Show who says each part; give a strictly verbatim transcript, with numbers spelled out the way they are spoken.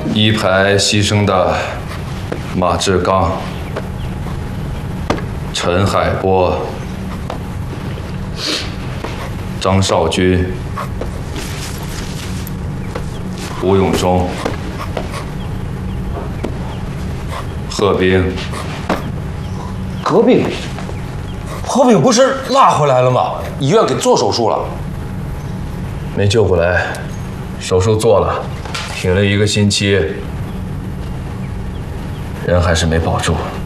Speaker 1: 一排牺牲的马志刚、陈海波、张少军、吴永忠、贺兵。
Speaker 2: 何病？何病不是拉回来了吗？医院给做手术了。
Speaker 1: 没救过来，手术做了，挺了一个星期，人还是没保住。